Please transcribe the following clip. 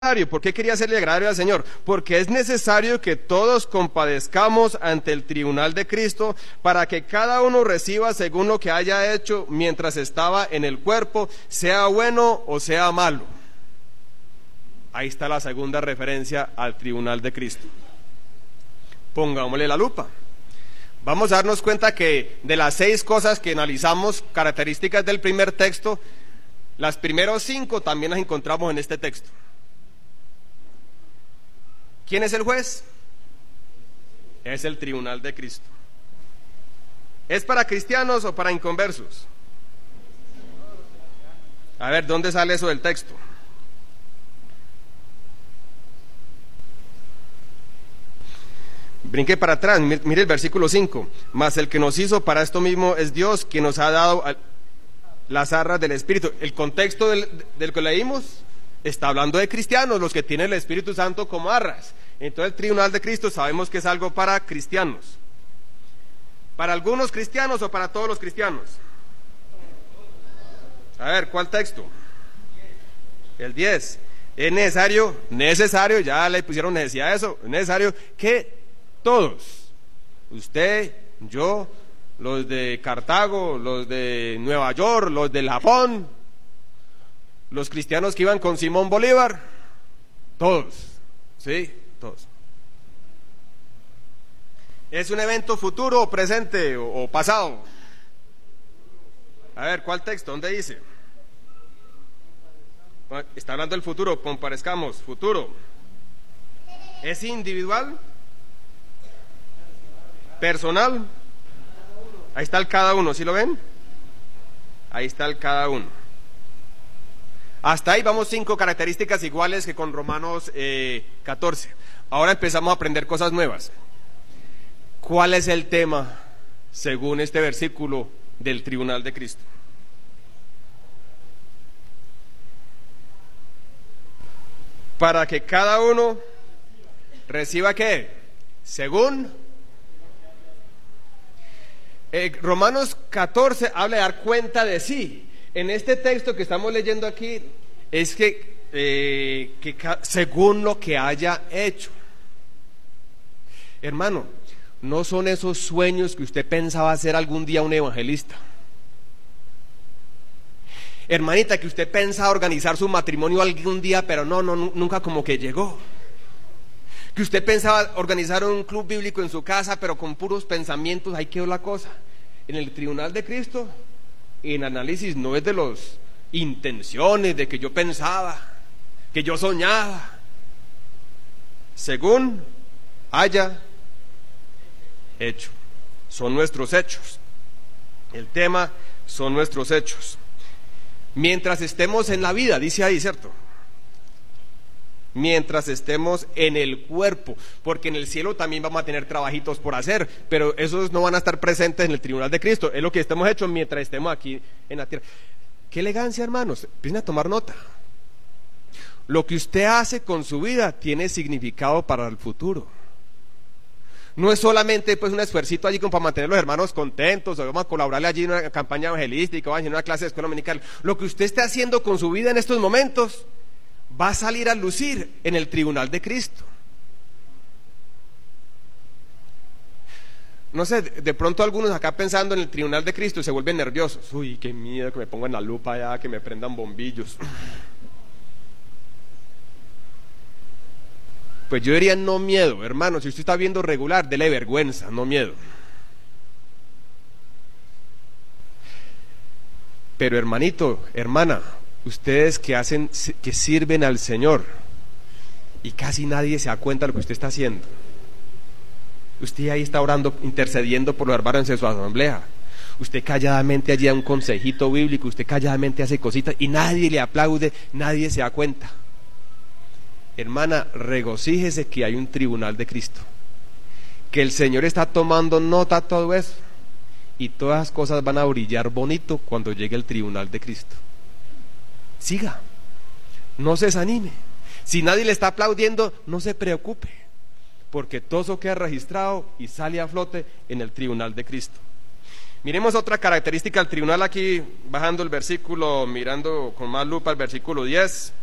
¿Por qué quería hacerle agradable al Señor? Porque es necesario que todos compadezcamos ante el tribunal de Cristo para que cada uno reciba según lo que haya hecho mientras estaba en el cuerpo, sea bueno o sea malo. Ahí está la segunda referencia al tribunal de Cristo. Pongámosle la lupa. Vamos a darnos cuenta que de las 6 cosas que analizamos, características del primer texto, las primeros 5 también las encontramos en este texto. ¿Quién es el juez? Es el tribunal de Cristo. ¿Es para cristianos o para inconversos? A ver, ¿dónde sale eso del texto? Brinque para atrás, mire el versículo 5. Mas el que nos hizo para esto mismo es Dios, quien nos ha dado las arras del Espíritu. El contexto del que leímos está hablando de cristianos, los que tienen el Espíritu Santo como arras. Entonces el tribunal de Cristo sabemos que es algo para cristianos. ¿Para algunos cristianos o para todos los cristianos? A ver, ¿cuál texto? El 10. Es necesario, ya le pusieron necesidad a eso, es necesario que todos, usted, yo, los de Cartago, los de Nueva York, los del Japón, los cristianos que iban con Simón Bolívar, todos, ¿sí? Todos. ¿Es un evento futuro, presente o pasado? A ver, ¿cuál texto? ¿Dónde dice? Está hablando del futuro, comparezcamos, futuro. ¿Es individual? ¿Personal? Ahí está el cada uno, ¿sí lo ven? Ahí está el cada uno. Hasta ahí vamos 5 características iguales que con Romanos 14. Ahora empezamos a aprender cosas nuevas. ¿Cuál es el tema, según este versículo, del tribunal de Cristo? Para que cada uno reciba ¿qué? Según Romanos 14 habla de dar cuenta de sí. En este texto que estamos leyendo aquí es que según lo que haya hecho. Hermano, no son esos sueños que usted pensaba ser algún día un evangelista. Hermanita, que usted pensaba organizar su matrimonio algún día, pero nunca como que llegó. Que usted pensaba organizar un club bíblico en su casa, pero con puros pensamientos, ahí quedó la cosa. En el tribunal de Cristo, en análisis no es de las intenciones, de que yo pensaba, que yo soñaba. Según haya hecho, son nuestros hechos. El tema son nuestros hechos. Mientras estemos en la vida, dice ahí, ¿cierto? Mientras estemos en el cuerpo, porque en el cielo también vamos a tener trabajitos por hacer, pero esos no van a estar presentes en el tribunal de Cristo. Es lo que estemos hechos mientras estemos aquí en la tierra. Qué elegancia, hermanos, empiecen a tomar nota. Lo que usted hace con su vida tiene significado para el futuro. No es solamente pues un esfuercito allí como para mantener a los hermanos contentos, o vamos a colaborarle allí en una campaña evangelística, o en una clase de escuela dominical. Lo que usted esté haciendo con su vida en estos momentos va a salir a lucir en el tribunal de Cristo. No sé, de pronto algunos acá pensando en el tribunal de Cristo se vuelven nerviosos. Uy, qué miedo que me pongan la lupa allá, que me prendan bombillos. Pues yo diría no miedo, hermano. Si usted está viendo regular, dele vergüenza, no miedo. Pero hermanito, hermana, ustedes que sirven al Señor y casi nadie se da cuenta de lo que usted está haciendo. Usted ahí está orando, intercediendo por los hermanos en su asamblea. Usted calladamente allí da un consejito bíblico, usted calladamente hace cositas y nadie le aplaude, nadie se da cuenta. Hermana, regocíjese que hay un tribunal de Cristo, que el Señor está tomando nota de todo eso y todas las cosas van a brillar bonito cuando llegue el tribunal de Cristo. Siga, no se desanime. Si nadie le está aplaudiendo, no se preocupe, porque todo eso queda registrado y sale a flote en el tribunal de Cristo. Miremos otra característica del tribunal aquí, bajando el versículo, mirando con más lupa el versículo 10.